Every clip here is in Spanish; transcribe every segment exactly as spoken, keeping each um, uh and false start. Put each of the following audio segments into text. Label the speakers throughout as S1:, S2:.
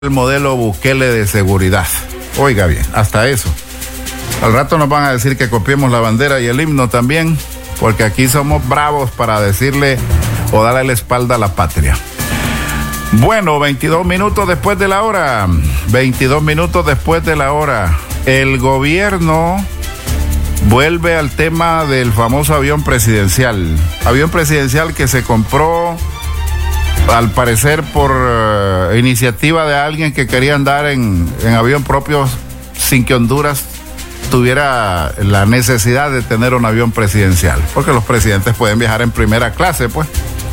S1: el modelo Bukele de seguridad. Oiga bien, hasta eso. Al rato nos van a decir que copiemos la bandera y el himno también, porque aquí somos bravos para decirle o darle la espalda a la patria. Bueno, veintidós minutos después de la hora, veintidós minutos después de la hora, el gobierno vuelve al tema del famoso avión presidencial. Avión presidencial que se compró, al parecer, por uh, iniciativa de alguien que quería andar en, en avión propio sin que Honduras tuviera la necesidad de tener un avión presidencial, porque los presidentes pueden viajar en primera clase, pues.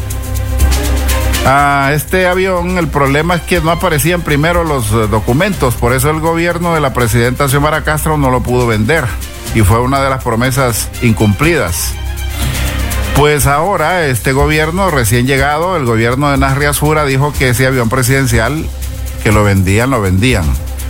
S1: Ah, este avión, el problema es que no aparecían primero los uh, documentos, por eso el gobierno de la presidenta Xiomara Castro no lo pudo vender, y fue una de las promesas incumplidas. Pues ahora este gobierno recién llegado, el gobierno de Nasri Azura, dijo que ese avión presidencial, que lo vendían, lo vendían.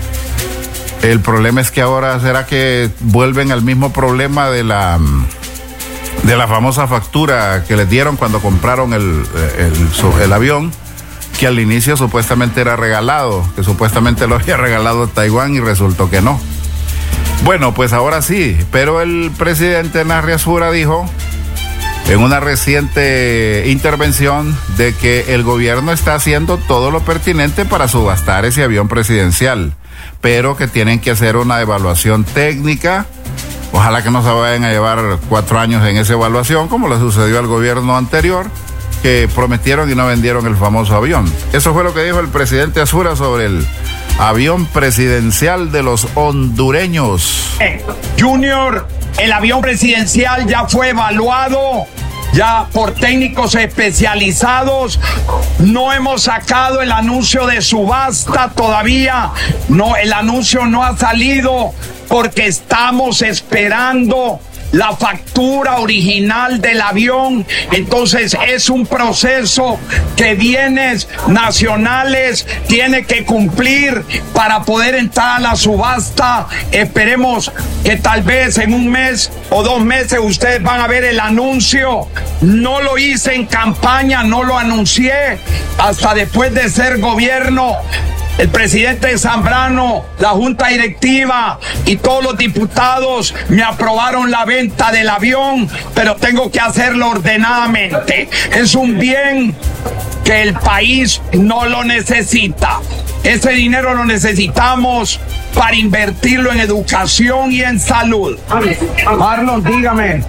S1: El problema es que ahora será que vuelven al mismo problema de la de la famosa factura que les dieron cuando compraron el, el, el avión, que al inicio supuestamente era regalado, que supuestamente lo había regalado Taiwán y resultó que no. Bueno, pues ahora sí, pero el presidente Nasri Azura dijo en una reciente intervención de que el gobierno está haciendo todo lo pertinente para subastar ese avión presidencial, pero que tienen que hacer una evaluación técnica. Ojalá que no se vayan a llevar cuatro años en esa evaluación, como le sucedió al gobierno anterior, que prometieron y no vendieron el famoso avión. Eso fue lo que dijo el presidente Azura sobre el avión presidencial de los hondureños.
S2: Eh, Junior, el avión presidencial ya fue evaluado, ya por técnicos especializados. No hemos sacado el anuncio de subasta todavía. No, el anuncio no ha salido porque estamos esperando la factura original del avión. Entonces es un proceso que bienes nacionales tiene que cumplir para poder entrar a la subasta. Esperemos que tal vez en un mes o dos meses ustedes van a ver el anuncio. No lo hice en campaña, no lo anuncié hasta después de ser gobierno. El presidente Zambrano, la junta directiva y todos los diputados me aprobaron la venta del avión, pero tengo que hacerlo ordenadamente. Es un bien que el país no lo necesita. Ese dinero lo necesitamos para invertirlo en educación y en salud. Marlon, dígame.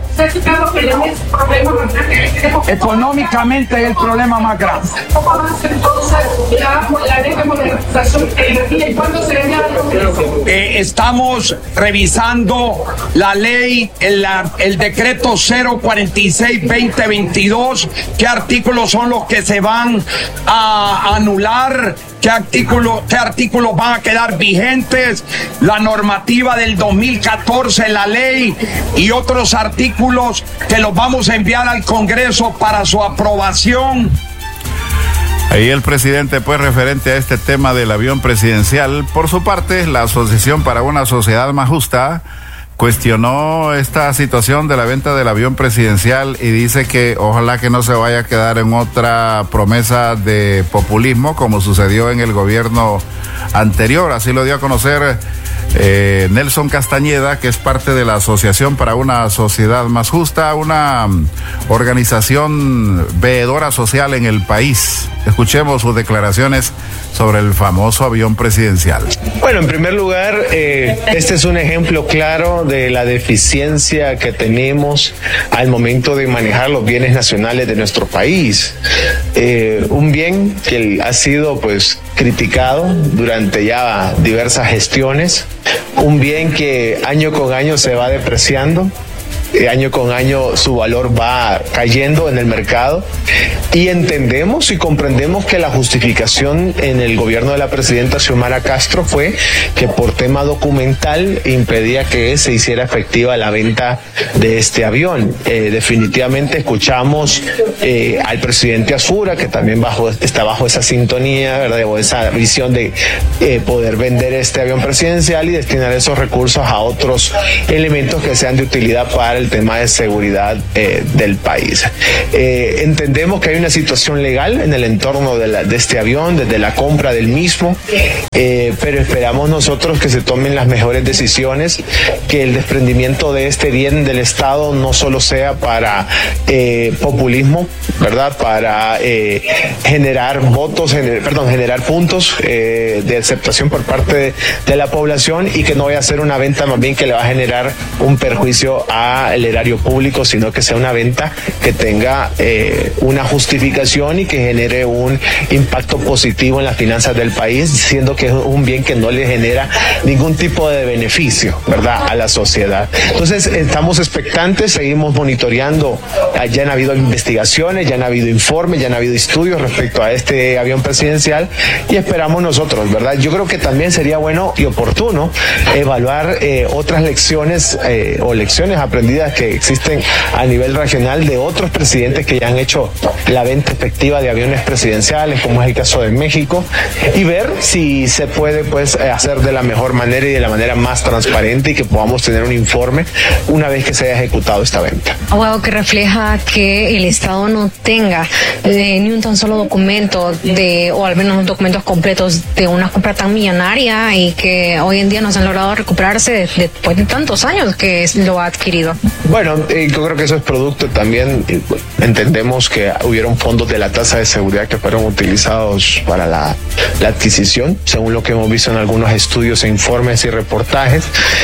S2: Económicamente es el problema más grande. Eh, estamos revisando la ley, el, el decreto cero cuarenta y seis veinte veintidós, qué artículos son los que se van a anular, qué artículos qué artículos van a quedar vigentes, la normativa del dos mil catorce, la ley y otros artículos que los vamos a enviar al Congreso para su aprobación.
S1: Ahí el presidente, pues, referente a este tema del avión presidencial. Por su parte, la Asociación para una Sociedad Más Justa cuestionó esta situación de la venta del avión presidencial y dice que ojalá que no se vaya a quedar en otra promesa de populismo como sucedió en el gobierno anterior. Así lo dio a conocer eh, Nelson Castañeda, que es parte de la Asociación para una Sociedad Más Justa, una um, organización veedora social en el país. Escuchemos sus declaraciones sobre el famoso avión presidencial.
S3: Bueno, en primer lugar, eh, este es un ejemplo claro de la deficiencia que tenemos al momento de manejar los bienes nacionales de nuestro país. Eh, un bien que ha sido, pues, criticado durante ya diversas gestiones, un bien que año con año se va depreciando. Año con año su valor va cayendo en el mercado y entendemos y comprendemos que la justificación en el gobierno de la presidenta Xiomara Castro fue que por tema documental impedía que se hiciera efectiva la venta de este avión. Eh, definitivamente escuchamos eh, al presidente Azura, que también bajo, está bajo esa sintonía, ¿verdad? O esa visión de eh, poder vender este avión presidencial y destinar esos recursos a otros elementos que sean de utilidad para el tema de seguridad eh, del país. Eh, entendemos que hay una situación legal en el entorno de, la, de este avión, desde la compra del mismo, eh, pero esperamos nosotros que se tomen las mejores decisiones, que el desprendimiento de este bien del Estado no solo sea para eh, populismo, ¿verdad? Para eh, generar votos, gener, perdón, generar puntos eh, de aceptación por parte de, de la población, y que no vaya a ser una venta más bien que le va a generar un perjuicio al erario público, sino que sea una venta que tenga eh, una justificación y que genere un impacto positivo en las finanzas del país, siendo que es un bien que no le genera ningún tipo de beneficio, ¿verdad?, a la sociedad. Entonces, estamos expectantes, seguimos monitoreando. Ya han habido investigaciones, ya han habido informes, ya han habido estudios respecto a este avión presidencial, y esperamos nosotros, ¿verdad? Yo creo que también sería bueno y oportuno evaluar eh, otras lecciones eh, o lecciones aprendidas que existen a nivel regional de otros presidentes que ya han hecho la venta efectiva de aviones presidenciales, como es el caso de México, y ver si se puede pues hacer de la mejor manera y de la manera más transparente, y que podamos tener un informe una vez que se haya ejecutado esta venta.
S4: Abogado, que refleja que el Estado no tenga eh, ni un tan solo documento de, o al menos documentos completos de una compra tan millonaria, y que hoy en día no se han logrado recuperarse después de tantos años que lo ha adquirido.
S3: Bueno, eh, yo creo que eso es producto también, eh, entendemos que hubieron fondos de la tasa de seguridad que fueron utilizados para la, la adquisición, según lo que hemos visto en algunos estudios e informes y reportajes.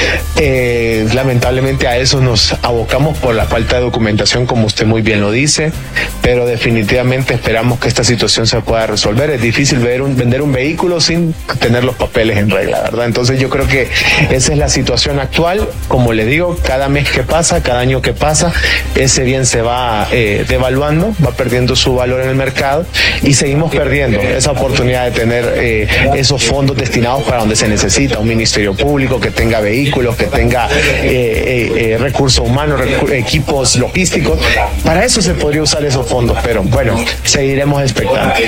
S3: Eh, lamentablemente a eso nos abocamos por la falta de documentación, como usted muy bien lo dice, pero definitivamente esperamos que esta situación se pueda resolver. Es difícil ver un, vender un vehículo sin tener los papeles en regla, ¿verdad? Entonces yo creo que esa es la situación actual. Como le digo, cada mes que pasa, cada año que pasa, ese bien se va eh, devaluando, va perdiendo su valor en el mercado, y seguimos perdiendo esa oportunidad de tener eh, esos fondos destinados para donde se necesita, un ministerio público que tenga vehículos, que tenga eh, eh, eh, recursos humanos, recu- equipos logísticos. Para eso se podría usar esos fondos, pero bueno, seguiremos expectantes.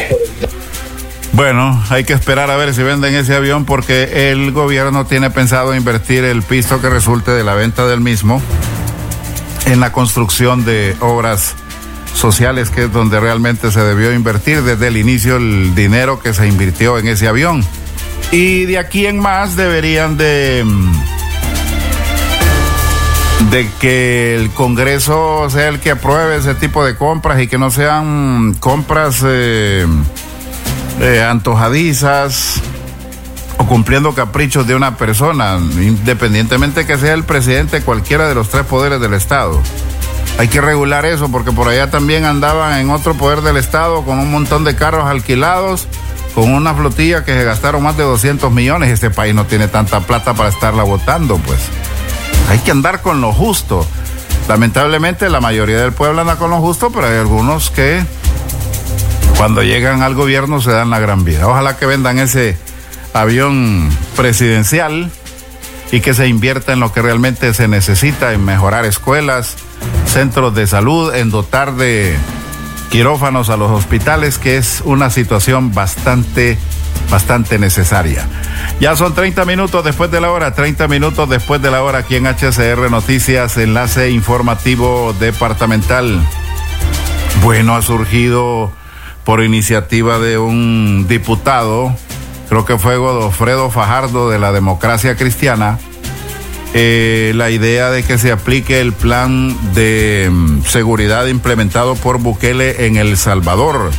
S1: Bueno, hay que esperar a ver si venden ese avión, porque el gobierno tiene pensado invertir el piso que resulte de la venta del mismo en la construcción de obras sociales, que es donde realmente se debió invertir desde el inicio el dinero que se invirtió en ese avión. Y de aquí en más deberían de, de que el Congreso sea el que apruebe ese tipo de compras, y que no sean compras eh, eh, antojadizas o cumpliendo caprichos de una persona, independientemente que sea el presidente, cualquiera de los tres poderes del Estado. Hay que regular eso, porque por allá también andaban en otro poder del Estado con un montón de carros alquilados, con una flotilla que se gastaron más de doscientos millones. Este país no tiene tanta plata para estarla botando, pues. Hay que andar con lo justo. Lamentablemente la mayoría del pueblo anda con lo justo, pero hay algunos que cuando llegan al gobierno se dan la gran vida. Ojalá que vendan ese avión presidencial y que se invierta en lo que realmente se necesita, en mejorar escuelas, centros de salud, en dotar de quirófanos a los hospitales, que es una situación bastante, bastante necesaria. Ya son treinta minutos después de la hora, treinta minutos después de la hora aquí en H C R Noticias, enlace informativo departamental. Bueno, ha surgido por iniciativa de un diputado, creo que fue Godofredo Fajardo, de la Democracia Cristiana, eh, la idea de que se aplique el plan de um, seguridad implementado por Bukele en El Salvador.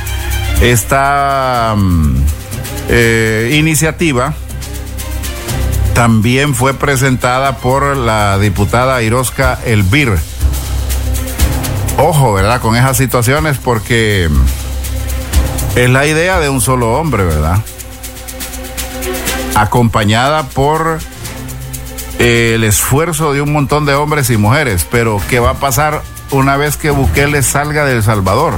S1: Esta um, eh, iniciativa también fue presentada por la diputada Irosca Elvir. Ojo, ¿verdad?, con esas situaciones, porque es la idea de un solo hombre, ¿verdad?, acompañada por eh, el esfuerzo de un montón de hombres y mujeres. Pero ¿qué va a pasar una vez que Bukele salga de El Salvador?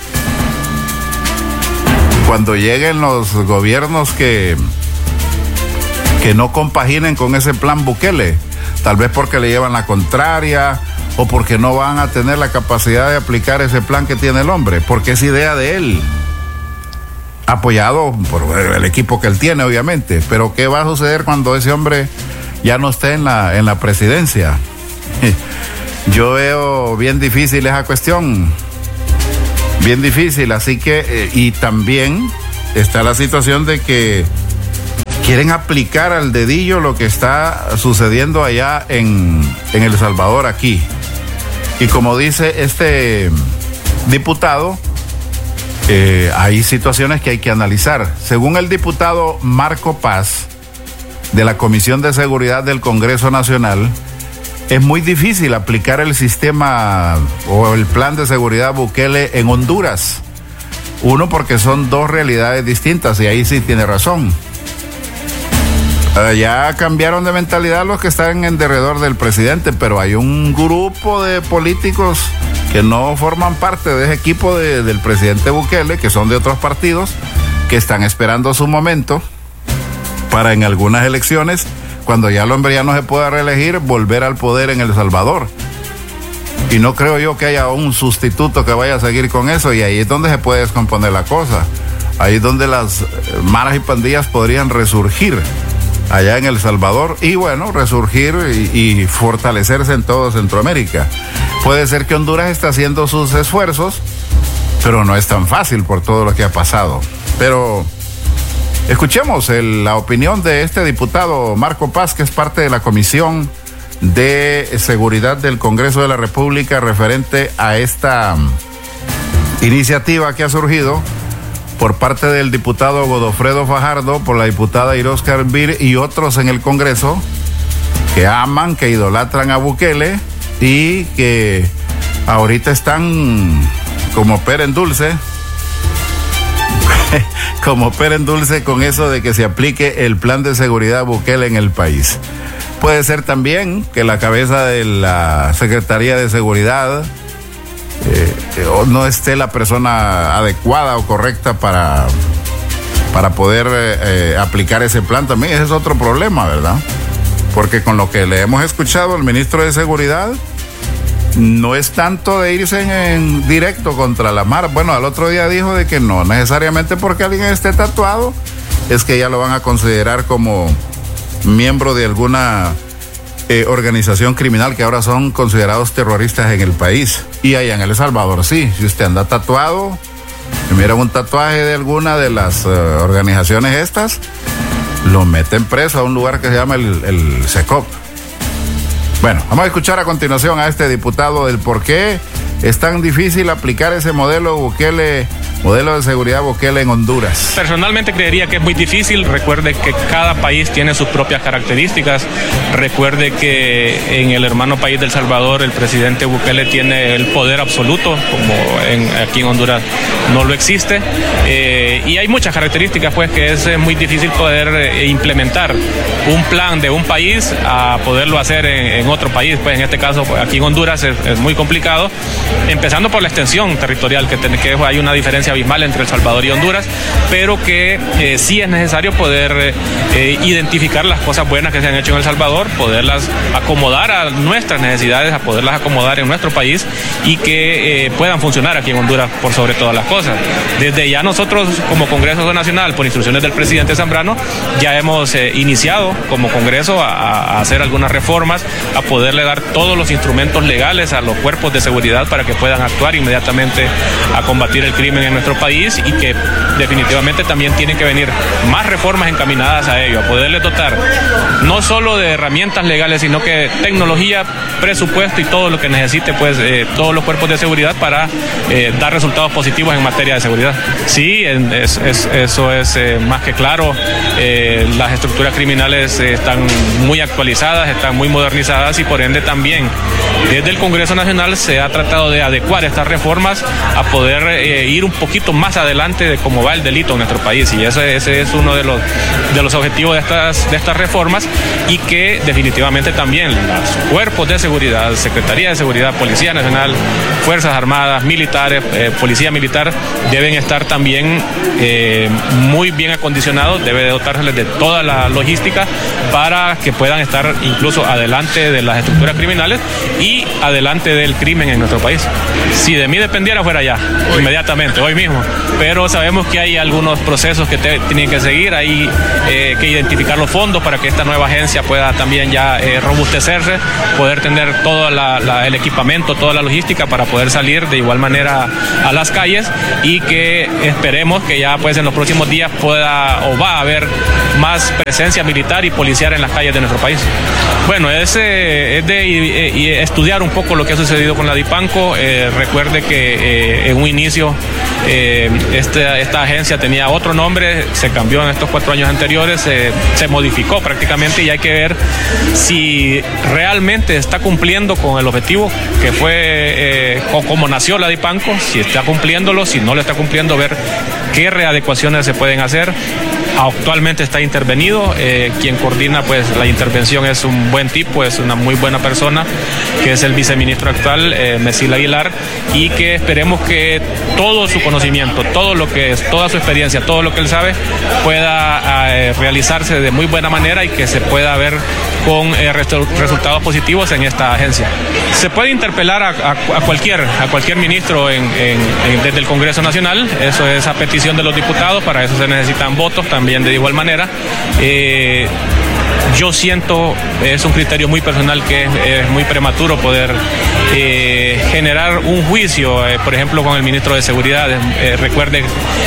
S1: Cuando lleguen los gobiernos que, que no compaginen con ese plan Bukele, tal vez porque le llevan la contraria o porque no van a tener la capacidad de aplicar ese plan que tiene el hombre, porque es idea de él, apoyado por el equipo que él tiene, obviamente. Pero ¿qué va a suceder cuando ese hombre ya no esté en la, en la presidencia? yo veo bien difícil esa cuestión, bien difícil, así que, eh, y también está la situación de que quieren aplicar al dedillo lo que está sucediendo allá en, en El Salvador, aquí. Y como dice este diputado, eh, hay situaciones que hay que analizar. Según el diputado Marco Paz, de la Comisión de Seguridad del Congreso Nacional, es muy difícil aplicar el sistema o el plan de seguridad Bukele en Honduras. Uno, porque son dos realidades distintas, y ahí sí tiene razón. Uh, ya cambiaron de mentalidad los que están en derredor del presidente, pero hay un grupo de políticos que no forman parte de ese equipo de, del presidente Bukele, que son de otros partidos, que están esperando su momento para en algunas elecciones, cuando ya el hombre ya no se pueda reelegir, volver al poder en El Salvador. Y no creo yo que haya un sustituto que vaya a seguir con eso, y ahí es donde se puede descomponer la cosa. Ahí es donde las maras y pandillas podrían resurgir allá en El Salvador y bueno, resurgir y, y fortalecerse en todo Centroamérica. Puede ser que Honduras está haciendo sus esfuerzos, pero no es tan fácil por todo lo que ha pasado. Pero escuchemos el, la opinión de este diputado Marco Paz, que es parte de la Comisión de Seguridad del Congreso de la República, referente a esta iniciativa que ha surgido por parte del diputado Godofredo Fajardo, por la diputada Iroscar Bir y otros en el Congreso que aman, que idolatran a Bukele y que ahorita están como pera en dulce, como pera en dulce con eso de que se aplique el plan de seguridad Bukele en el país. Puede ser también que la cabeza de la Secretaría de Seguridad eh, no esté la persona adecuada o correcta para, para poder eh, aplicar ese plan también. Ese es otro problema, ¿verdad? Porque con lo que le hemos escuchado al ministro de Seguridad, no es tanto de irse en, en directo contra la mar. Bueno, al otro día dijo de que no necesariamente porque alguien esté tatuado es que ya lo van a considerar como miembro de alguna eh, organización criminal, que ahora son considerados terroristas en el país. Y allá en El Salvador sí, si usted anda tatuado, y mira un tatuaje de alguna de las uh, organizaciones estas, lo meten preso a un lugar que se llama el, el SECOP. Bueno, vamos a escuchar a continuación a este diputado del por qué es tan difícil aplicar ese modelo Bukele, modelo de seguridad Bukele en Honduras.
S5: Personalmente creería que es muy difícil. Recuerde que cada país tiene sus propias características. Recuerde que en el hermano país del Salvador el presidente Bukele tiene el poder absoluto, como en, aquí en Honduras no lo existe. Eh, y hay muchas características pues que es muy difícil poder eh, implementar un plan de un país a poderlo hacer en, en otro país. Pues en este caso pues, aquí en Honduras es, es muy complicado. Empezando por la extensión territorial, que, ten, que hay una diferencia abismal entre El Salvador y Honduras, pero que eh, sí es necesario poder eh, identificar las cosas buenas que se han hecho en El Salvador, poderlas acomodar a nuestras necesidades, a poderlas acomodar en nuestro país y que eh, puedan funcionar aquí en Honduras por sobre todas las cosas. Desde ya nosotros como Congreso Nacional, por instrucciones del presidente Zambrano, ya hemos eh, iniciado como Congreso a, a hacer algunas reformas, a poderle dar todos los instrumentos legales a los cuerpos de seguridad para que puedan actuar inmediatamente a combatir el crimen en nuestro país, y que definitivamente también tienen que venir más reformas encaminadas a ello, a poderles dotar no solo de herramientas legales, sino que tecnología, presupuesto y todo lo que necesite pues eh, todos los cuerpos de seguridad para eh, dar resultados positivos en materia de seguridad. Sí, es, es, eso es eh, más que claro. Eh, las estructuras criminales eh, están muy actualizadas, están muy modernizadas, y por ende también desde el Congreso Nacional se ha tratado de adecuar estas reformas a poder eh, ir un poquito más adelante de cómo va el delito en nuestro país, y ese, ese es uno de los, de los objetivos de estas, de estas reformas, y que definitivamente también los cuerpos de seguridad, Secretaría de Seguridad, Policía Nacional, Fuerzas Armadas, militares, eh, Policía Militar, deben estar también eh, muy bien acondicionados, debe dotárseles de toda la logística para que puedan estar incluso adelante de las estructuras criminales y adelante del crimen en nuestro país. Si de mí dependiera fuera ya, inmediatamente, hoy hoy mismo, pero sabemos que hay algunos procesos que te, tienen que seguir, hay eh, que identificar los fondos para que esta nueva agencia pueda también ya eh, robustecerse, poder tener todo la, la, el equipamiento, toda la logística para poder salir de igual manera a las calles, y que esperemos que ya pues en los próximos días pueda o va a haber más presencia militar y policial en las calles de nuestro país. Bueno, es, eh, es de y, y estudiar un poco lo que ha sucedido con la Dipanco. Eh, recuerde que eh, en un inicio eh, este, esta agencia tenía otro nombre, se cambió en estos cuatro años anteriores, eh, se modificó prácticamente, y hay que ver si realmente está cumpliendo con el objetivo que fue eh, o como nació la Dipanco, si está cumpliéndolo, si no lo está cumpliendo, ver qué readecuaciones se pueden hacer. Actualmente está intervenido, eh, quien coordina pues la intervención es un buen tipo, es una muy buena persona, que es el viceministro actual, eh, Mesil Aguilar, y que esperemos que todo su conocimiento, todo lo que es, toda su experiencia, todo lo que él sabe, pueda eh, realizarse de muy buena manera y que se pueda ver con eh, resultados positivos en esta agencia. Se puede interpelar a, a, a cualquier a cualquier ministro en, en, en, desde el Congreso Nacional, eso es a petición de los diputados, para eso se necesitan votos también de igual manera. Eh, Yo siento, es un criterio muy personal, que es, es muy prematuro poder eh, generar un juicio, eh, por ejemplo, con el ministro de Seguridad. Eh, recuerde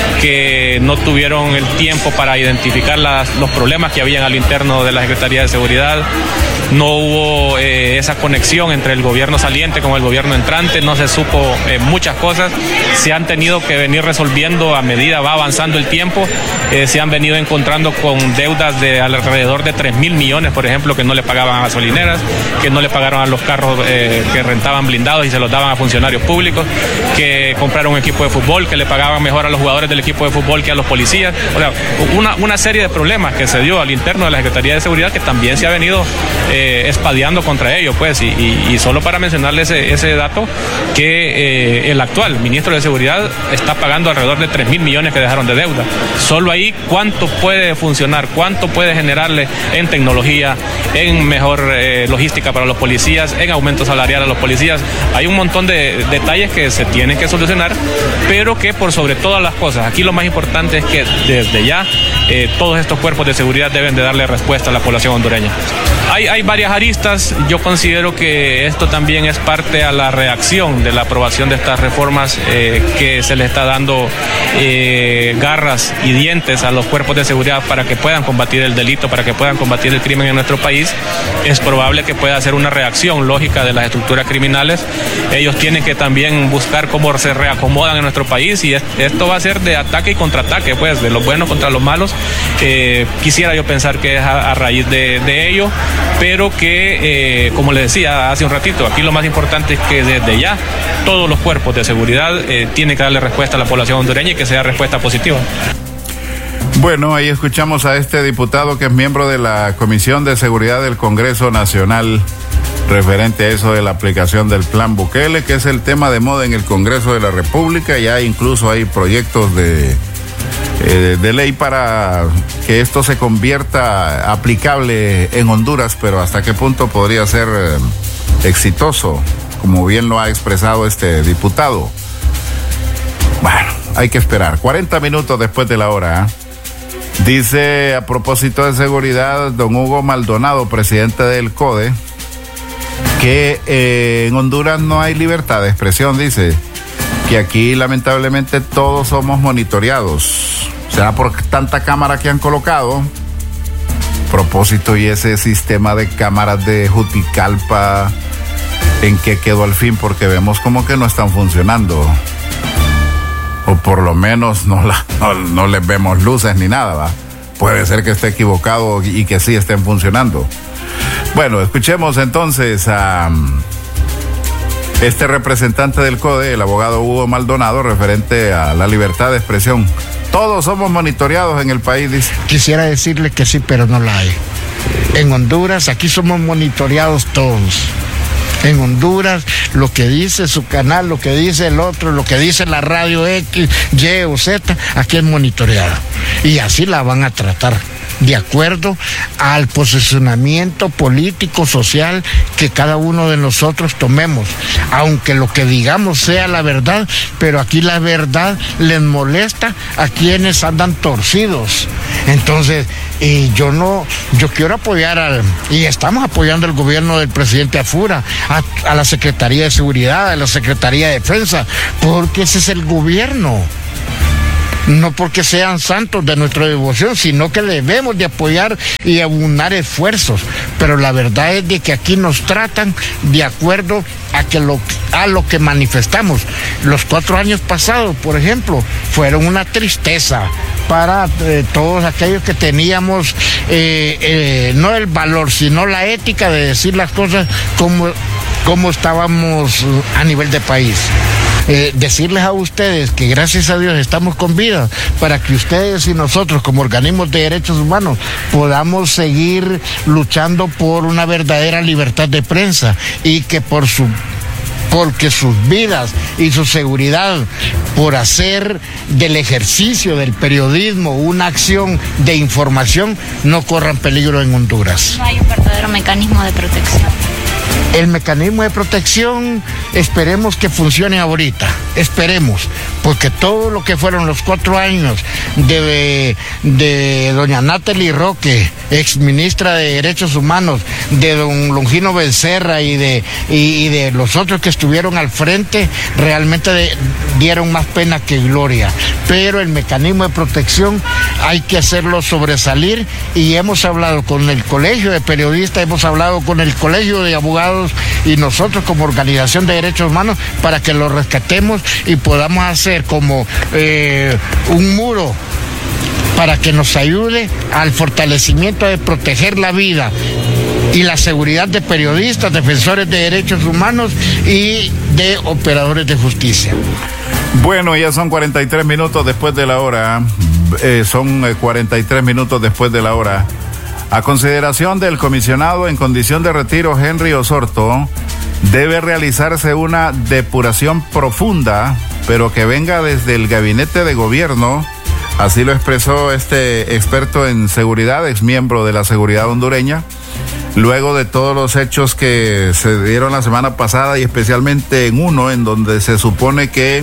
S5: que no tuvieron el tiempo para identificar las, los problemas que habían al interno de la Secretaría de Seguridad. No hubo eh, esa conexión entre el gobierno saliente con el gobierno entrante, no se supo eh, muchas cosas, se han tenido que venir resolviendo a medida va avanzando el tiempo, eh, se han venido encontrando con deudas de alrededor de tres mil millones, por ejemplo, que no le pagaban a gasolineras, que no le pagaron a los carros eh, que rentaban blindados y se los daban a funcionarios públicos, que compraron un equipo de fútbol, que le pagaban mejor a los jugadores del equipo de fútbol que a los policías. O sea, una, una serie de problemas que se dio al interno de la Secretaría de Seguridad, que también se ha venido eh, espadeando contra ellos, pues, y, y, y solo para mencionarle ese, ese dato, que eh, el actual ministro de Seguridad está pagando alrededor de tres mil millones que dejaron de deuda. Solo ahí, ¿cuánto puede funcionar? ¿Cuánto puede generarle en tecnología, en mejor eh, logística para los policías, en aumento salarial a los policías? Hay un montón de detalles que se tienen que solucionar, pero que por sobre todas las cosas, aquí lo más importante es que desde ya eh, todos estos cuerpos de seguridad deben de darle respuesta a la población hondureña. Hay, hay varias aristas. Yo considero que esto también es parte a la reacción de la aprobación de estas reformas, eh, que se le está dando eh, garras y dientes a los cuerpos de seguridad para que puedan combatir el delito, para que puedan combatir el crimen en nuestro país. Es probable que pueda ser una reacción lógica de las estructuras criminales. Ellos tienen que también buscar cómo se reacomodan en nuestro país, y esto va a ser de ataque y contraataque, pues, de los buenos contra los malos. Eh, quisiera yo pensar que es a, a raíz de, de ello, pero que, eh, como les decía hace un ratito, aquí lo más importante es que desde ya todos los cuerpos de seguridad eh, tienen que darle respuesta a la población hondureña, y que sea respuesta positiva.
S1: Bueno, ahí escuchamos a este diputado que es miembro de la Comisión de Seguridad del Congreso Nacional, referente a eso de la aplicación del Plan Bukele, que es el tema de moda en el Congreso de la República. Ya incluso hay proyectos de, eh, de ley para que esto se convierta aplicable en Honduras, pero hasta qué punto podría ser eh, exitoso, como bien lo ha expresado este diputado. Bueno, hay que esperar. cuarenta minutos después de la hora, ¿eh? Dice, a propósito de seguridad, don Hugo Maldonado, presidente del CODE, que eh, en Honduras no hay libertad de expresión. Dice que aquí lamentablemente todos somos monitoreados. ¿Será por tanta cámara que han colocado? Propósito, y ese sistema de cámaras de Juticalpa, ¿en qué quedó al fin? Porque vemos como que no están funcionando. O por lo menos no, la, no, no les vemos luces ni nada, ¿va? Puede ser que esté equivocado y que sí estén funcionando. Bueno, escuchemos entonces a este representante del CODE, el abogado Hugo Maldonado, referente a la libertad de expresión. Todos somos monitoreados en el país, dice.
S6: Quisiera decirle que sí, pero no la hay. En Honduras, aquí somos monitoreados todos. En Honduras, lo que dice su canal, lo que dice el otro, lo que dice la radio X, Y o Z, aquí es monitoreada. Y así la van a tratar. de acuerdo al posicionamiento político, social que cada uno de nosotros tomemos, aunque lo que digamos sea la verdad, pero aquí la verdad les molesta a quienes andan torcidos. Entonces, y yo no, yo quiero apoyar al, y estamos apoyando al gobierno del presidente Afura, a, a la Secretaría de Seguridad, a la Secretaría de Defensa, porque ese es el gobierno. No porque sean santos de nuestra devoción, sino que debemos de apoyar y aunar esfuerzos. Pero la verdad es de que aquí nos tratan de acuerdo a, que lo, a lo que manifestamos. Los cuatro años pasados, por ejemplo, fueron una tristeza para eh, todos aquellos que teníamos eh, eh, no el valor, sino la ética de decir las cosas como, como estábamos a nivel de país. Eh, decirles a ustedes que gracias a Dios estamos con vida para que ustedes y nosotros como organismos de derechos humanos podamos seguir luchando por una verdadera libertad de prensa y que por su porque sus vidas y su seguridad por hacer del ejercicio del periodismo una acción de información no corran peligro en Honduras.
S7: No hay un verdadero mecanismo de protección.
S6: El mecanismo de protección esperemos que funcione ahorita, esperemos, porque todo lo que fueron los cuatro años de, de doña Natalie Roque, exministra de Derechos Humanos, de don Longino Becerra y de, y, y de los otros que estuvieron al frente, realmente de, dieron más pena que gloria. Pero el mecanismo de protección hay que hacerlo sobresalir y hemos hablado con el Colegio de Periodistas, hemos hablado con el Colegio de Abogados y nosotros como Organización de Derechos Humanos para que lo rescatemos y podamos hacer como eh, un muro para que nos ayude al fortalecimiento de proteger la vida y la seguridad de periodistas, defensores de derechos humanos y de operadores de justicia.
S1: Bueno, ya son cuarenta y tres minutos después de la hora, eh, son cuarenta y tres minutos después de la hora. A consideración del comisionado en condición de retiro, Henry Osorto, debe realizarse una depuración profunda, pero que venga desde el gabinete de gobierno. Así lo expresó este experto en seguridad, ex miembro de la seguridad hondureña, luego de todos los hechos que se dieron la semana pasada y especialmente en uno en donde se supone que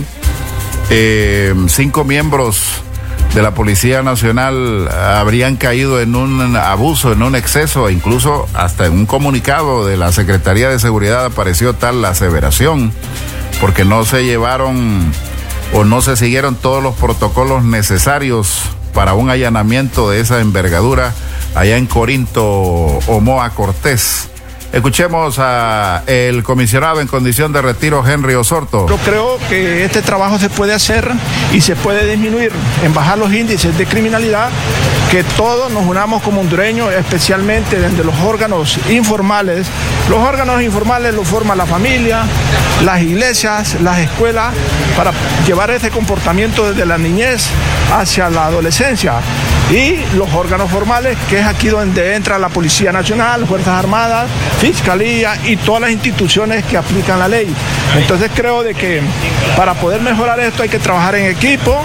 S1: eh, cinco miembros de la Policía Nacional habrían caído en un abuso, en un exceso, e incluso hasta en un comunicado de la Secretaría de Seguridad apareció tal la aseveración, porque no se llevaron o no se siguieron todos los protocolos necesarios para un allanamiento de esa envergadura allá en Corinto, Omoa Cortés. Escuchemos a el comisionado en condición de retiro, Henry Osorto.
S8: Yo creo que este trabajo se puede hacer y se puede disminuir, en bajar los índices de criminalidad, que todos nos unamos como hondureños, especialmente desde los órganos informales. Los órganos informales los forma la familia, las iglesias, las escuelas, para llevar ese comportamiento desde la niñez hacia la adolescencia. Y los órganos formales, que es aquí donde entra la Policía Nacional, Fuerzas Armadas, Fiscalía y todas las instituciones que aplican la ley. Entonces creo de que para poder mejorar esto hay que trabajar en equipo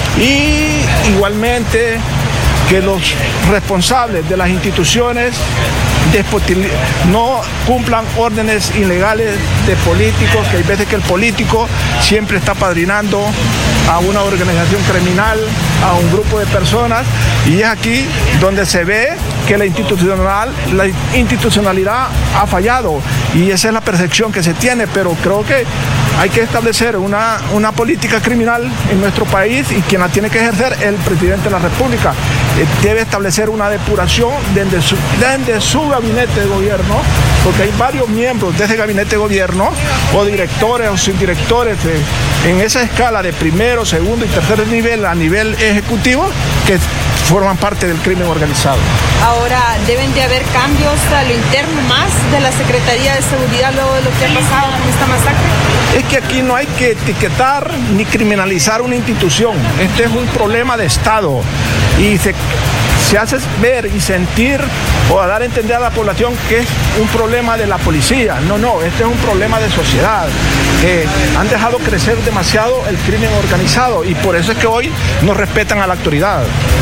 S8: y igualmente que los responsables de las instituciones no cumplan órdenes ilegales de políticos, que hay veces que el político siempre está padrinando a una organización criminal, a un grupo de personas, y es aquí donde se ve que la, institucional, la institucionalidad ha fallado, y esa es la percepción que se tiene, pero creo que hay que establecer una, una política criminal en nuestro país y quien la tiene que ejercer es el presidente de la República. Eh, debe establecer una depuración desde su, desde su gabinete de gobierno, porque hay varios miembros de ese gabinete de gobierno, o directores o subdirectores de, en esa escala de primero, segundo y tercer nivel a nivel ejecutivo, que forman parte del crimen organizado.
S9: Ahora, ¿deben de haber cambios a lo interno más de la Secretaría de Seguridad luego de lo que ha pasado con esta masacre?
S8: Es que aquí no hay que etiquetar ni criminalizar una institución. Este es un problema de Estado y se, se hace ver y sentir o a dar a entender a la población que es un problema de la policía. No, no, este es un problema de sociedad. Que han dejado crecer demasiado el crimen organizado y por eso es que hoy no respetan a la autoridad.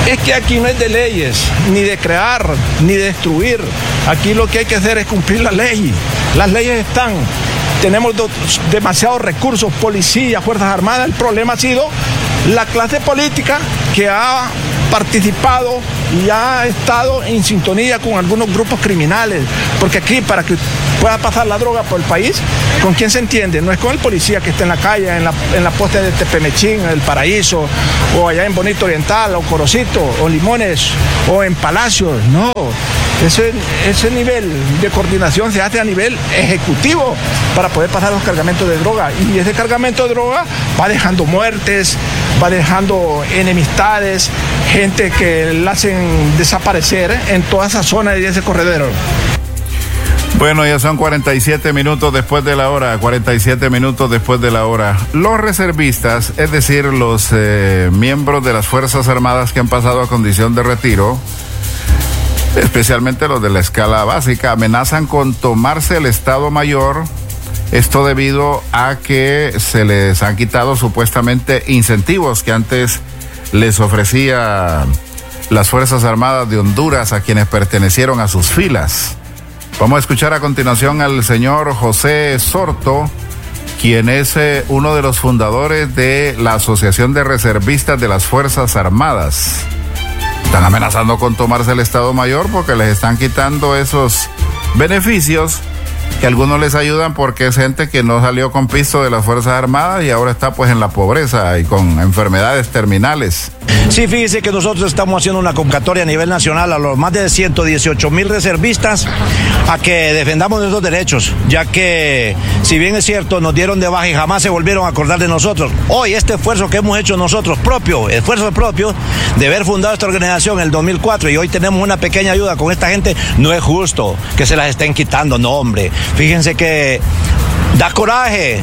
S8: Es que aquí no es de leyes, ni de crear, ni de destruir. Aquí lo que hay que hacer es cumplir la ley. Las leyes están. Tenemos do- demasiados recursos, policías, Fuerzas Armadas. El problema ha sido la clase política que ha participado y ha estado en sintonía con algunos grupos criminales. Porque aquí, para que pueda pasar la droga por el país, ¿con quién se entiende? No es con el policía que está en la calle, en la, en la poste de Tepemechín, en El Paraíso, o allá en Bonito Oriental, o Corocito, o Limones, o en Palacios. No, ese, ese nivel de coordinación se hace a nivel ejecutivo para poder pasar los cargamentos de droga. Y ese cargamento de droga va dejando muertes, va dejando enemistades, gente que la hacen desaparecer en toda esa zona y ese corredor.
S1: Bueno, ya son cuarenta y siete minutos después de la hora, cuarenta y siete minutos después de la hora. Los reservistas, es decir, los eh, miembros de las Fuerzas Armadas que han pasado a condición de retiro, especialmente los de la escala básica, amenazan con tomarse el Estado Mayor. Esto debido a que se les han quitado supuestamente incentivos que antes les ofrecía las Fuerzas Armadas de Honduras a quienes pertenecieron a sus filas. Vamos a escuchar a continuación al señor José Sorto, quien es eh, uno de los fundadores de la Asociación de Reservistas de las Fuerzas Armadas. Están amenazando con tomarse el Estado Mayor porque les están quitando esos beneficios que algunos les ayudan porque es gente que no salió con piso de las Fuerzas Armadas y ahora está pues en la pobreza y con enfermedades terminales.
S10: Sí, fíjese que nosotros estamos haciendo una convocatoria a nivel nacional a los más de ciento dieciocho mil reservistas a que defendamos nuestros derechos, ya que si bien es cierto nos dieron de baja y jamás se volvieron a acordar de nosotros, hoy este esfuerzo que hemos hecho nosotros propio, esfuerzo propio de haber fundado esta organización en el dos mil cuatro y hoy tenemos una pequeña ayuda con esta gente, no es justo que se las estén quitando, no hombre, fíjense que da coraje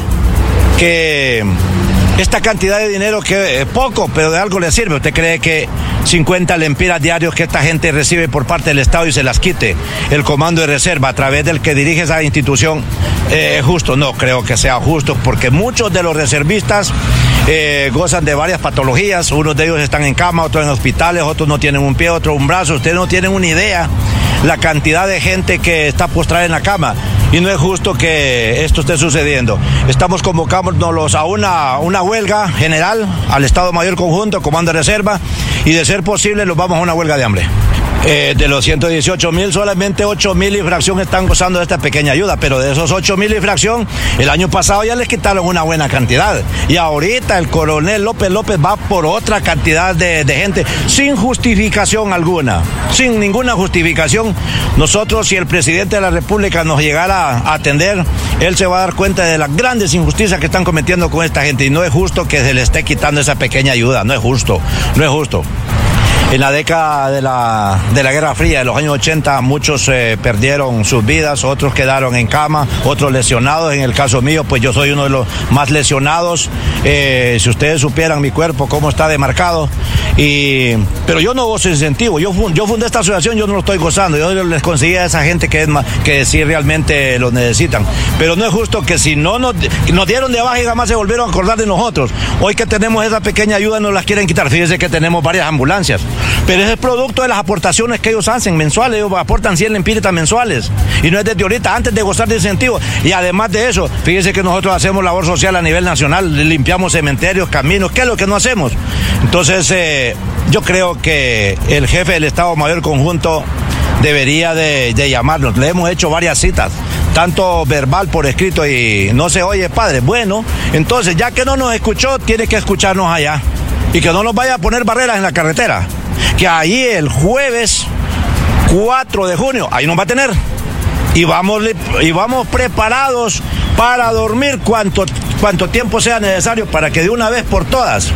S10: que esta cantidad de dinero que es poco, pero de algo le sirve. ¿Usted cree que cincuenta lempiras diarios que esta gente recibe por parte del Estado y se las quite el Comando de Reserva a través del que dirige esa institución eh, es justo? No creo que sea justo, porque muchos de los reservistas eh, gozan de varias patologías. Unos de ellos están en cama, otros en hospitales, otros no tienen un pie, otros un brazo. Ustedes no tienen una idea la cantidad de gente que está postrada en la cama. Y no es justo que esto esté sucediendo. Estamos convocándonos a una, una huelga general al Estado Mayor Conjunto, Comando de Reserva, y de ser posible nos vamos a una huelga de hambre. Eh, de los ciento dieciocho mil, solamente ocho mil y fracción están gozando de esta pequeña ayuda, pero de esos ocho mil y fracción, el año pasado ya les quitaron una buena cantidad. Y ahorita el coronel López López va por otra cantidad de, de gente, sin justificación alguna, sin ninguna justificación. Nosotros, si el presidente de la República nos llegara a atender, él se va a dar cuenta de las grandes injusticias que están cometiendo con esta gente, y no es justo que se le esté quitando esa pequeña ayuda, no es justo, no es justo. En la década de la, de la Guerra Fría, de los años ochenta, muchos eh, perdieron sus vidas, otros quedaron en cama, otros lesionados. En el caso mío, pues yo soy uno de los más lesionados. Eh, si ustedes supieran mi cuerpo, cómo está demarcado. Y, pero yo no gozo incentivo. Yo, yo fundé esta asociación, yo no lo estoy gozando. Yo les conseguí a esa gente que, es más, que sí realmente lo necesitan. Pero no es justo que si no nos, nos dieron de baja y jamás se volvieron a acordar de nosotros. Hoy que tenemos esa pequeña ayuda, nos las quieren quitar. Fíjense que tenemos varias ambulancias. Pero es el producto de las aportaciones que ellos hacen mensuales. Ellos aportan cien lempiras mensuales. Y no es desde ahorita, antes de gozar de incentivos. Y además de eso, fíjense que nosotros hacemos labor social a nivel nacional. Limpiamos cementerios, caminos. ¿Qué es lo que no hacemos? Entonces, eh, yo creo que el jefe del Estado Mayor Conjunto debería de, de llamarnos. Le hemos hecho varias citas, tanto verbal por escrito, y no se oye, padre. Bueno, entonces, ya que no nos escuchó, tiene que escucharnos allá. Y que no nos vaya a poner barreras en la carretera. Que ahí el jueves cuatro de junio, ahí nos va a tener. Y vamos, y vamos preparados para dormir cuanto, cuanto tiempo sea necesario para que de una vez por todas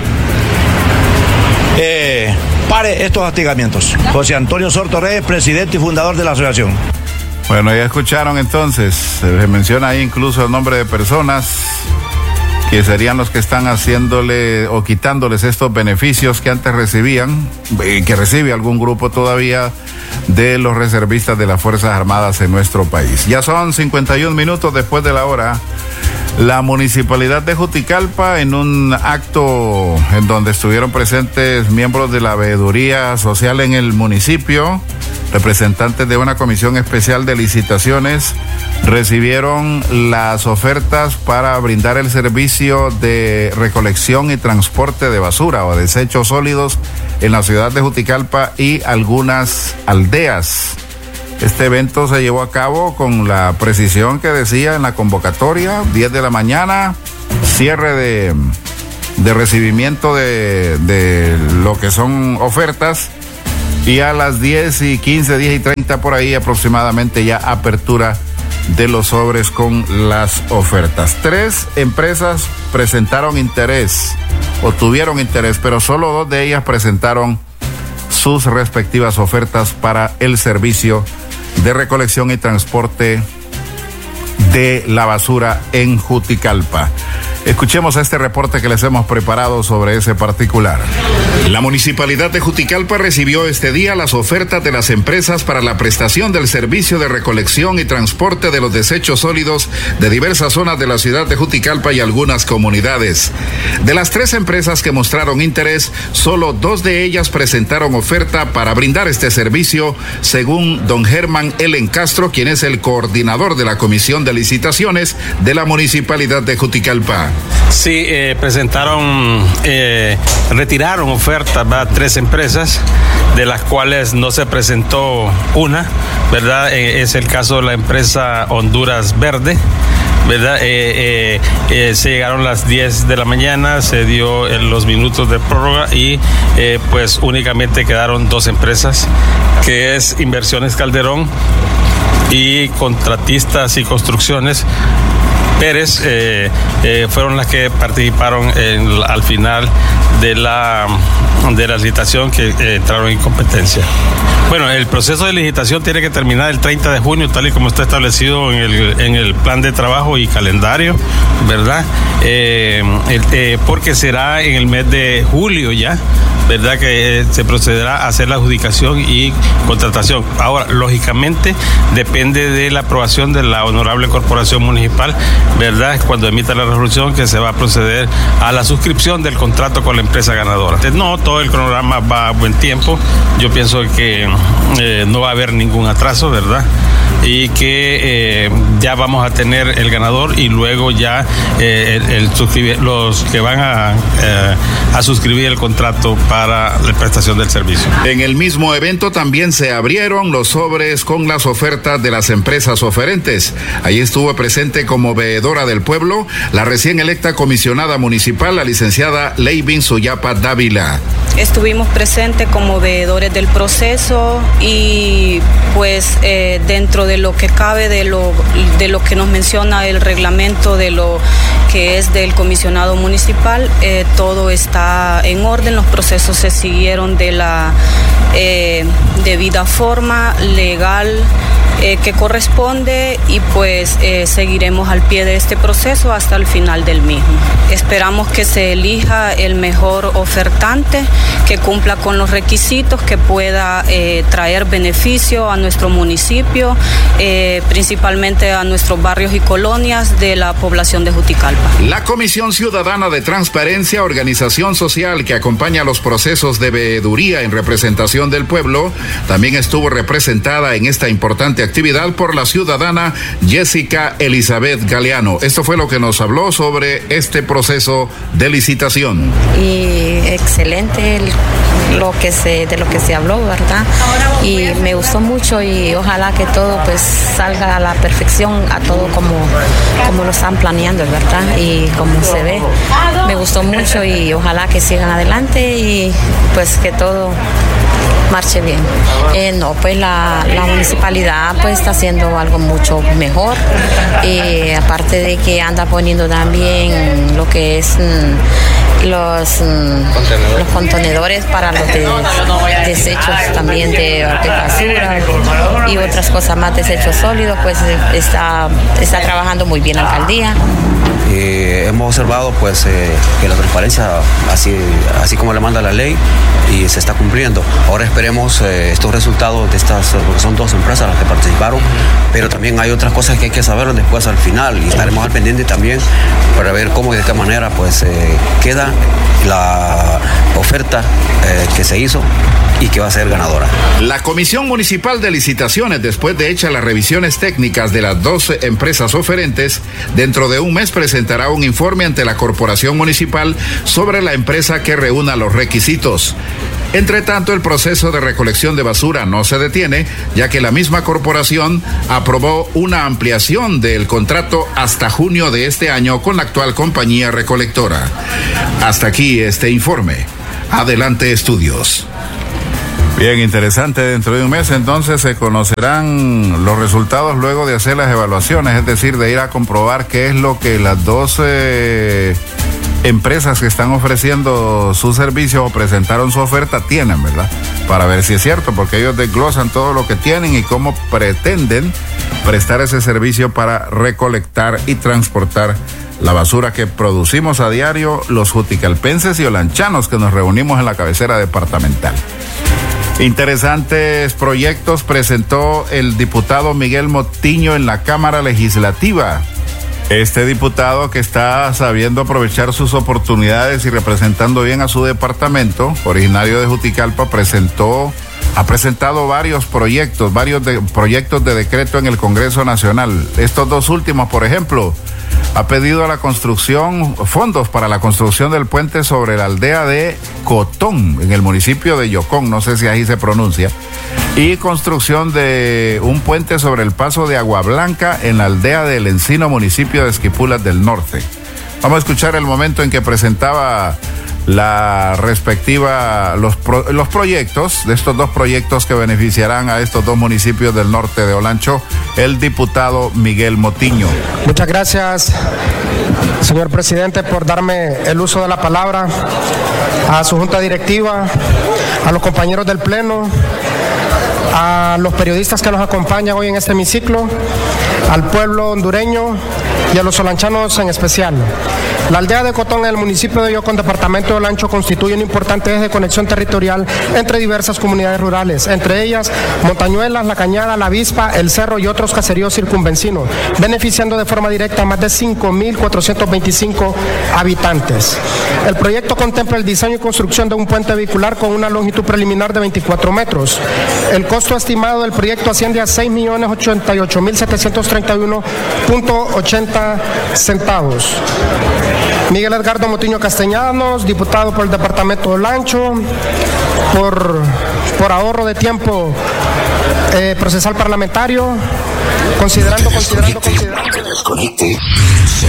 S10: eh, pare estos hostigamientos. José Antonio Sorto Reyes, presidente y fundador de la asociación.
S1: Bueno, ya escucharon entonces, se menciona ahí incluso el nombre de personas que serían los que están haciéndole o quitándoles estos beneficios que antes recibían, que recibe algún grupo todavía de los reservistas de las Fuerzas Armadas en nuestro país. Ya son cincuenta y un minutos después de la hora. La municipalidad de Juticalpa, en un acto en donde estuvieron presentes miembros de la veeduría social en el municipio, representantes de una comisión especial de licitaciones, recibieron las ofertas para brindar el servicio de recolección y transporte de basura o desechos sólidos en la ciudad de Juticalpa y algunas aldeas. Este evento se llevó a cabo con la precisión que decía en la convocatoria, diez de la mañana, cierre de, de recibimiento de, de lo que son ofertas, y a las diez y quince, diez y treinta por ahí aproximadamente ya apertura de los sobres con las ofertas. Tres empresas presentaron interés o tuvieron interés, pero solo dos de ellas presentaron sus respectivas ofertas para el servicio de recolección y transporte de la basura en Juticalpa. Escuchemos este reporte que les hemos preparado sobre ese particular.
S11: La municipalidad de Juticalpa recibió este día las ofertas de las empresas para la prestación del servicio de recolección y transporte de los desechos sólidos de diversas zonas de la ciudad de Juticalpa y algunas comunidades. De las tres empresas que mostraron interés, solo dos de ellas presentaron oferta para brindar este servicio, según don Germán Elen Castro, quien es el coordinador de la Comisión de Licitaciones de la municipalidad de Juticalpa.
S12: Sí, eh, presentaron, eh, retiraron ofertas, ¿verdad? Tres empresas, de las cuales no se presentó una, ¿verdad? Eh, es el caso de la empresa Honduras Verde, ¿verdad? Eh, eh, eh, se llegaron las diez de la mañana, se dio eh, los minutos de prórroga y eh, pues únicamente quedaron dos empresas, que es Inversiones Calderón y Contratistas y Construcciones Pérez, eh, eh, fueron las que participaron en, al final de la, de la licitación, que eh, entraron en competencia. Bueno, el proceso de licitación tiene que terminar el treinta de junio, tal y como está establecido en el, en el plan de trabajo y calendario, ¿verdad? Eh, eh, porque será en el mes de julio ya, ¿verdad? Que eh, se procederá a hacer la adjudicación y contratación. Ahora, lógicamente, depende de la aprobación de la Honorable Corporación Municipal, ¿verdad? Cuando emita la resolución, que se va a proceder a la suscripción del contrato con la empresa ganadora. No, todo el cronograma va a buen tiempo. Yo pienso que eh, no va a haber ningún atraso, ¿verdad? Y que eh, ya vamos a tener el ganador y luego ya eh, el, el suscribir, los que van a, eh, a suscribir el contrato para la prestación del servicio.
S11: En el mismo evento también se abrieron los sobres con las ofertas de las empresas oferentes. Ahí estuvo presente como veedora del pueblo la recién electa comisionada municipal, la licenciada Leivin Suyapa Dávila.
S13: Estuvimos presentes como veedores del proceso y pues eh, dentro de lo que cabe de lo, de lo que nos menciona el reglamento de lo que es del comisionado municipal, eh, todo está en orden, los procesos se siguieron de la eh, debida forma legal eh, que corresponde y pues eh, seguiremos al pie de este proceso hasta el final del mismo. Esperamos que se elija el mejor ofertante, que cumpla con los requisitos, que pueda eh, traer beneficio a nuestro municipio, eh, principalmente a nuestros barrios y colonias de la población de Juticalpa.
S11: La Comisión Ciudadana de Transparencia, organización social que acompaña los procesos de veeduría en representación del pueblo, también estuvo representada en esta importante actividad por la ciudadana Jessica Elizabeth Galeano. Esto fue lo que nos habló sobre este proceso de licitación.
S14: Y excelente el, lo que se, de lo que se habló, ¿verdad? Y me gustó mucho y ojalá que todo pues salga a la perfección, a todo como, como lo están planeando, ¿verdad? Y como se ve, me gustó mucho y ojalá que sigan adelante y pues que todo marche bien. Eh, no, pues la, la municipalidad pues está haciendo algo mucho mejor, y aparte de que anda poniendo también lo que es mm, los, mm, los contenedores para los de, desechos también de, de basura y otras cosas más, desechos sólidos, pues está, está trabajando muy bien la alcaldía.
S15: Eh, hemos observado pues eh, que la transparencia, así, así como le manda la ley, y se está cumpliendo. ahora esperemos eh, estos resultados de estas, porque son dos empresas las que participaron, pero también hay otras cosas que hay que saber después al final y estaremos al pendiente también para ver cómo y de qué manera pues eh, queda la oferta eh, que se hizo y que va a ser ganadora.
S11: La Comisión Municipal de Licitaciones, después de hechas las revisiones técnicas de las dos empresas oferentes, dentro de un mes presentará un informe ante la Corporación Municipal sobre la empresa que reúna los requisitos. Entre tanto, el proceso de recolección de basura no se detiene, ya que la misma corporación aprobó una ampliación del contrato hasta junio de este año con la actual compañía recolectora. Hasta aquí este informe. Adelante, estudios.
S1: Bien, interesante. Dentro de un mes entonces se conocerán los resultados luego de hacer las evaluaciones, es decir, de ir a comprobar qué es lo que las doce empresas que están ofreciendo sus servicios o presentaron su oferta tienen, ¿verdad? Para ver si es cierto, porque ellos desglosan todo lo que tienen y cómo pretenden prestar ese servicio para recolectar y transportar la basura que producimos a diario los juticalpenses y olanchanos que nos reunimos en la cabecera departamental. Interesantes proyectos presentó el diputado Miguel Motiño en la Cámara Legislativa. Este diputado, que está sabiendo aprovechar sus oportunidades y representando bien a su departamento, originario de Juticalpa, presentó, ha presentado varios proyectos, varios de, proyectos de decreto en el Congreso Nacional. Estos dos últimos, por ejemplo, ha pedido a la construcción, fondos para la construcción del puente sobre la aldea de Cotón, en el municipio de Yocón, no sé si ahí se pronuncia, y construcción de un puente sobre el paso de Agua Blanca en la aldea del Encino, municipio de Esquipulas del Norte. Vamos a escuchar el momento en que presentaba la respectiva, los, pro, los proyectos, de estos dos proyectos que beneficiarán a estos dos municipios del norte de Olancho, el diputado Miguel Motiño.
S16: Muchas gracias, señor presidente, por darme el uso de la palabra, a su junta directiva, a los compañeros del Pleno, a los periodistas que nos acompañan hoy en este hemiciclo, al pueblo hondureño y a los olanchanos en especial. La aldea de Cotón en el municipio de Yocón, departamento de Olancho, constituye un importante eje de conexión territorial entre diversas comunidades rurales, entre ellas Montañuelas, La Cañada, La Avispa, El Cerro y otros caseríos circunvecinos, beneficiando de forma directa a más de cinco mil cuatrocientos veinticinco habitantes. El proyecto contempla el diseño y construcción de un puente vehicular con una longitud preliminar de veinticuatro metros. El costo estimado del proyecto asciende a seis millones ochenta y ocho mil setecientos treinta y uno punto ochenta centavos. Miguel Edgardo Motiño Castellanos, diputado por el departamento de Olancho, por, por ahorro de tiempo eh, procesal parlamentario, considerando, considerando, considerando.